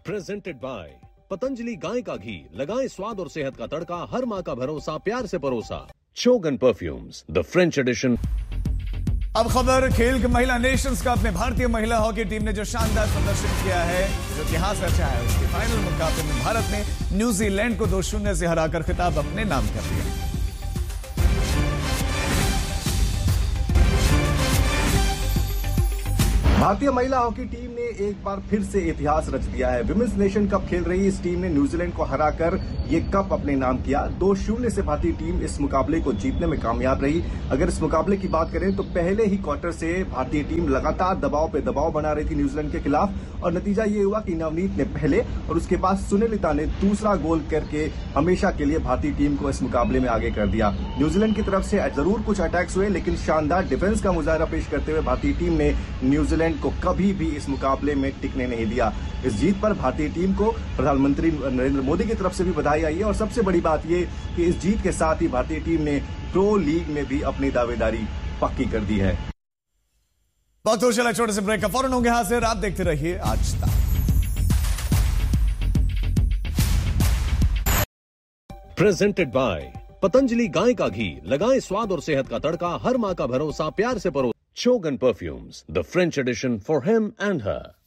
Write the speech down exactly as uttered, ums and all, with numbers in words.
Presented by Patanjali गाय का घी, लगाएं स्वाद और सेहत का तड़का, हर माँ का भरोसा, प्यार से परोसा। चोगन परफ्यूम्स, द फ्रेंच एडिशन। अब खबर खेल के महिला नेशंस कप में भारतीय महिला हॉकी टीम ने जो शानदार प्रदर्शन किया है, जो इतिहास रचा है, उसके फाइनल मुकाबले में भारत ने न्यूजीलैंड को दो शून्य से हराकर खिताब अपने नाम कर लिया। भारतीय महिला हॉकी टीम ने एक बार फिर से इतिहास रच दिया है। विमेंस नेशन कप खेल रही इस टीम ने न्यूजीलैंड को हराकर ये कप अपने नाम किया। दो शून्य से भारतीय टीम इस मुकाबले को जीतने में कामयाब रही। अगर इस मुकाबले की बात करें तो पहले ही क्वार्टर से भारतीय टीम लगातार दबाव पे दबाव बना रही थी न्यूजीलैंड के खिलाफ, और नतीजा ये हुआ कि नवनीत ने पहले और उसके बाद सुनीलिता ने दूसरा गोल करके हमेशा के लिए भारतीय टीम को इस मुकाबले में आगे कर दिया। न्यूजीलैंड की तरफ से जरूर कुछ अटैक्स हुए, लेकिन शानदार डिफेंस का मुजाहरा पेश करते हुए भारतीय टीम ने न्यूजीलैंड को कभी भी इस मुकाबले में टिकने नहीं दिया। इस जीत पर भारतीय टीम को प्रधानमंत्री नरेंद्र मोदी की तरफ से भी बधाई आई है, और सबसे बड़ी बात यह कि इस जीत के साथ ही भारतीय टीम ने प्रो लीग में भी अपनी दावेदारी पक्की कर दी है। बहुत हो चला छोटे से ब्रेक का फौरन होंगे हाजिर, आप देखते रहिए आज तक। प्रेजेंटेड बाय पतंजलि गाय का घी, लगाएं स्वाद और सेहत का तड़का, हर माँ का भरोसा, प्यार से परोसा। Chogan Perfumes, the French edition for him and her.